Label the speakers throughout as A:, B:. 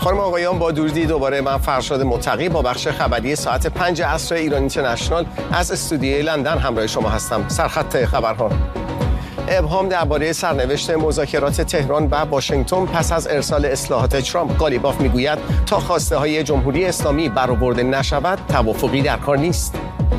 A: خانم آقایان، با درودی دوباره من فرشاد متقی با بخش خبری ساعت 5 عصر ایران اینترنشنال از استودیوی لندن همراه شما هستم. سرخط خبرها: ابهام درباره سرنوشت مذاکرات تهران و واشنگتن پس از ارسال اصلاحات ترامپ. قالیباف میگوید تا خواسته های جمهوری اسلامی برآورده نشود توافقی در کار نیست.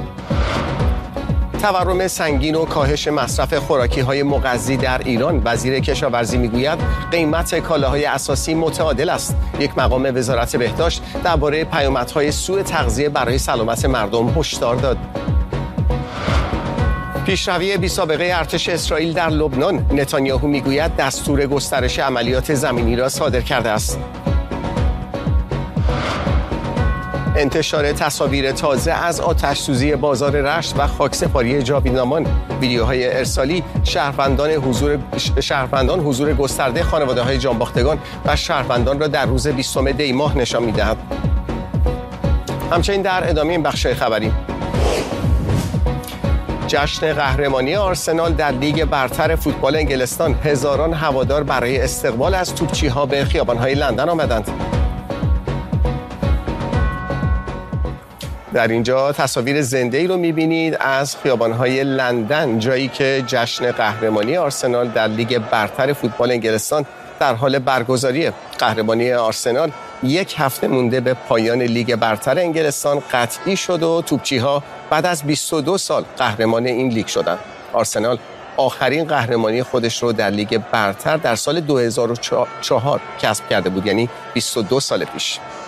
A: تورم سنگین و کاهش مصرف خوراکی‌های مغذی در ایران. وزیر کشاورزی میگوید قیمت کالاهای اساسی متعادل است. یک مقام وزارت بهداشت درباره پیامدهای سوء تغذیه برای سلامت مردم هشدار داد. پیشروی بی‌سابقه ارتش اسرائیل در لبنان. نتانیاهو میگوید دستور گسترش عملیات زمینی را صادر کرده است. انتشار تصاویر تازه از آتش‌سوزی بازار رشت و خاکسپاری جاویدنامان. ویدیوهای ارسالی شهروندان حضور گسترده خانواده‌های جانباختگان و شهروندان را در روز 20 دی ماه نشان می‌دهد. همچنین در ادامه این بخش خبری، جشن قهرمانی آرسنال در لیگ برتر فوتبال انگلستان. هزاران هوادار برای استقبال از توپچی‌ها به خیابان‌های لندن آمدند. در اینجا تصاویر زنده‌ای رو می‌بینید از خیابان‌های لندن، جایی که جشن قهرمانی آرسنال در لیگ برتر فوتبال انگلستان در حال برگزاریه. قهرمانی آرسنال یک هفته مونده به پایان لیگ برتر انگلستان قطعی شد و توپچی‌ها بعد از 22 سال قهرمان این لیگ شدند. آرسنال آخرین قهرمانی خودش رو در لیگ برتر در سال 2004 کسب کرده بود، یعنی 22 سال پیش.